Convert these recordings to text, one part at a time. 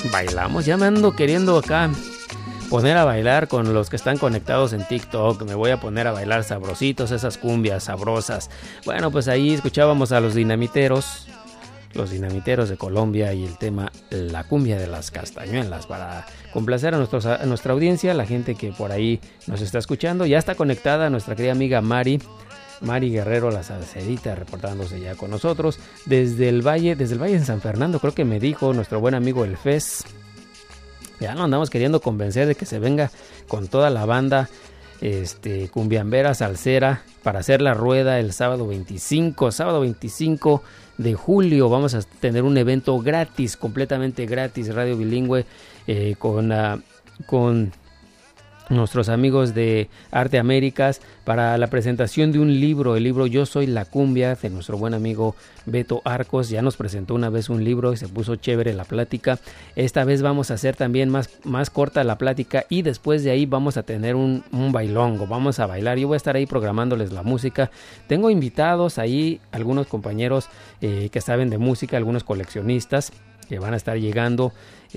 bailamos. Ya me ando queriendo acá poner a bailar con los que están conectados en TikTok. Me voy a poner a bailar sabrositos, esas cumbias sabrosas. Bueno, pues ahí escuchábamos a los dinamiteros de Colombia y el tema La cumbia de las castañuelas, para complacer a nuestra audiencia, la gente que por ahí nos está escuchando. Ya está conectada nuestra querida amiga Mari Guerrero, la salserita, reportándose ya con nosotros desde el Valle de San Fernando. Creo que me dijo nuestro buen amigo el Fez. Ya lo andamos queriendo convencer de que se venga con toda la banda cumbiambera, salsera, para hacer la rueda el sábado 25 de julio. Vamos a tener un evento gratis, completamente gratis, Radio Bilingüe, con nuestros amigos de Arte Américas, para la presentación de un libro, el libro Yo Soy la Cumbia, de nuestro buen amigo Beto Arcos. Ya nos presentó una vez un libro y se puso chévere la plática. Esta vez vamos a hacer también más corta la plática, y después de ahí vamos a tener un bailongo, vamos a bailar. Yo voy a estar ahí programándoles la música. Tengo invitados ahí, algunos compañeros que saben de música, algunos coleccionistas que van a estar llegando,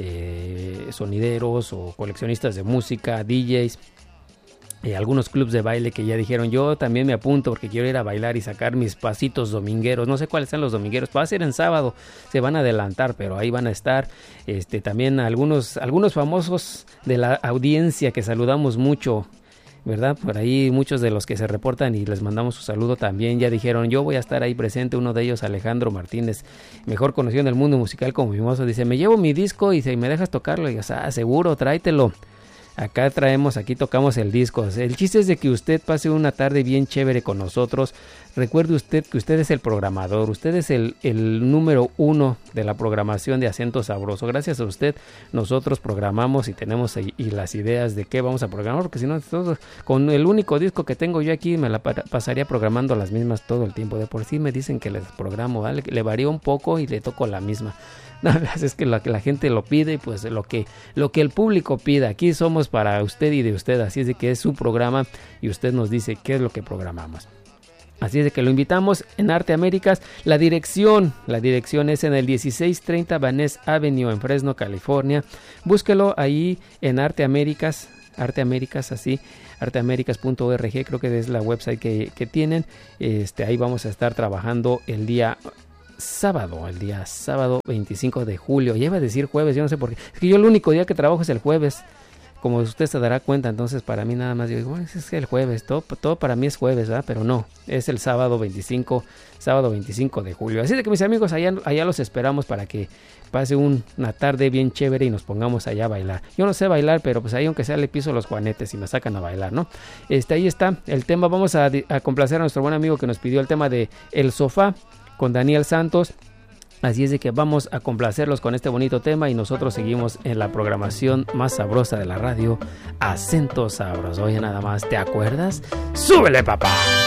sonideros o coleccionistas de música, DJs, algunos clubs de baile que ya dijeron: yo también me apunto porque quiero ir a bailar y sacar mis pasitos domingueros. No sé cuáles son los domingueros, va a ser en sábado, se van a adelantar, pero ahí van a estar. También algunos famosos de la audiencia que saludamos mucho, ¿verdad? Por ahí muchos de los que se reportan y les mandamos su saludo también ya dijeron: yo voy a estar ahí presente. Uno de ellos, Alejandro Martínez, mejor conocido en el mundo musical como Mimoso, dice: me llevo mi disco y me dejas tocarlo. Y yo: seguro, tráetelo. Aquí tocamos el disco. El chiste es de que usted pase una tarde bien chévere con nosotros. Recuerde usted que usted es el programador, usted es el número 1 de la programación de Acento Sabroso. Gracias a usted nosotros programamos y tenemos y las ideas de qué vamos a programar, porque si no, con el único disco que tengo yo aquí me la pasaría programando las mismas todo el tiempo. De por sí me dicen que les programo, ¿vale? Le varío un poco y le toco la misma. Nada más es que la gente lo pide, y pues lo que el público pida. Aquí somos para usted y de usted, así es de que es su programa y usted nos dice qué es lo que programamos. Así es de que lo invitamos en Arte Américas. La dirección es en el 1630 Van Ness Avenue en Fresno, California. Búsquelo ahí en Arte Américas, así, arteamericas.org, creo que es la website que tienen. Ahí vamos a estar trabajando el día sábado 25 de julio. Ya iba a decir jueves, yo no sé por qué. Es que yo el único día que trabajo es el jueves, como usted se dará cuenta. Entonces para mí nada más, yo digo, bueno, es el jueves, todo para mí es jueves, ¿verdad? Pero no, es el sábado 25 de julio. Así de que mis amigos, allá los esperamos para que pase una tarde bien chévere y nos pongamos allá a bailar. Yo no sé bailar, pero pues ahí aunque sea le piso los juanetes y me sacan a bailar, ¿no? Ahí está el tema. Vamos a complacer a nuestro buen amigo que nos pidió el tema de El Sofá con Daniel Santos. Así es de que vamos a complacerlos con este bonito tema y nosotros seguimos en la programación más sabrosa de la radio, Acento Sabroso. Oye, nada más, ¿te acuerdas? ¡Súbele, papá!